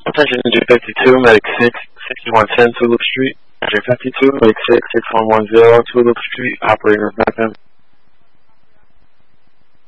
Attention, Engine 52, Medic 6, 6110 Tulip Street. Engine 52, Medic 6, 6110 Tulip Street, operator 5M.